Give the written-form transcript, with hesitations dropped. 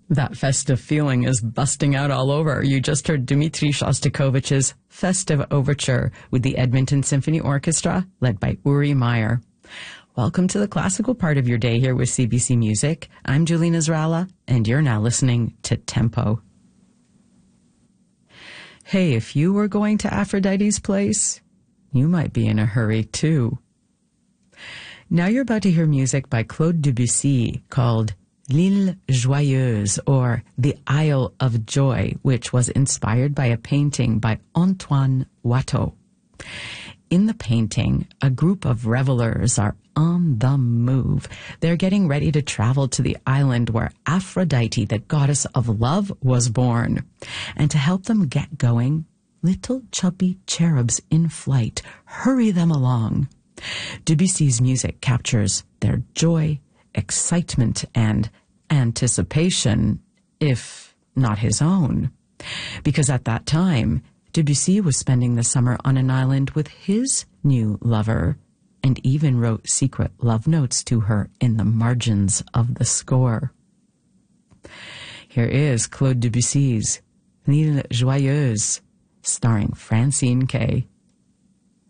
That festive feeling is busting out all over. You just heard Dmitri Shostakovich's Festive Overture with the Edmonton Symphony Orchestra, led by Uri Meyer. Welcome to the classical part of your day here with CBC Music. I'm Julene Israela, and you're now listening to Tempo. Hey, if you were going to Aphrodite's place, you might be in a hurry too. Now you're about to hear music by Claude Debussy called L'Île Joyeuse, or The Isle of Joy, which was inspired by a painting by Antoine Watteau. In the painting, a group of revelers are on the move. They're getting ready to travel to the island where Aphrodite, the goddess of love, was born. And to help them get going, little chubby cherubs in flight hurry them along. Debussy's music captures their joy, excitement, and anticipation, if not his own. Because at that time, Debussy was spending the summer on an island with his new lover, and even wrote secret love notes to her in the margins of the score. Here is Claude Debussy's L'Île Joyeuse, starring Francine Kay.